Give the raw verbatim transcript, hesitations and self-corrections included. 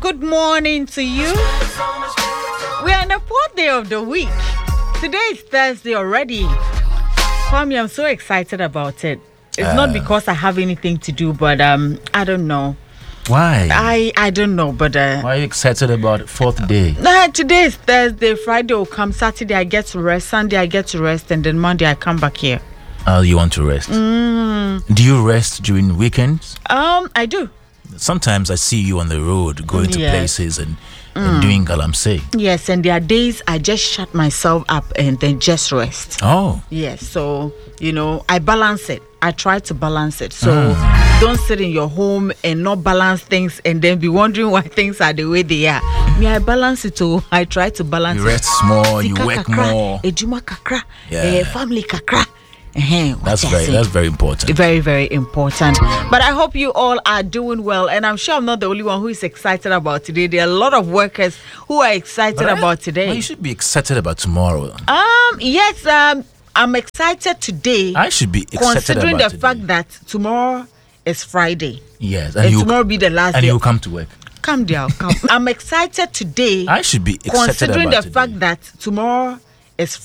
good morning to you. We are on the fourth day of the week. Today is Thursday already. Kwame, I'm so excited about it. It's uh, not because I have anything to do, but um, I don't know. Why? I I don't know, but uh, why are you excited about fourth day? Nah, today is Thursday. Friday will come. Saturday I get to rest. Sunday I get to rest, and then Monday I come back here. Oh, you want to rest? Mm. Do you rest during weekends? Um, I do. Sometimes I see you on the road going to yes. places and, and mm. doing galamsey. Yes, and there are days I just shut myself up and then just rest. Oh. Yes, so, you know, I balance it. I try to balance it. So mm. don't sit in your home and not balance things and then be wondering why things are the way they are. Me, I balance it too. I try to balance it. You rest small, you work kakra, more. Ejuma kakra, yeah. eh, family kakra. Uh-huh, that's very that's very important. Very, very important. But I hope you all are doing well. And I'm sure I'm not the only one who is excited about today. There are a lot of workers who are excited but about today. Well, you should be excited about tomorrow. Um, yes, um, I'm excited today. I should be excited considering about the today. fact that tomorrow is Friday. Yes, and, and tomorrow be the last and day. And you come to work. Come down, come. I'm excited today. I should be excited considering about the today. fact that tomorrow is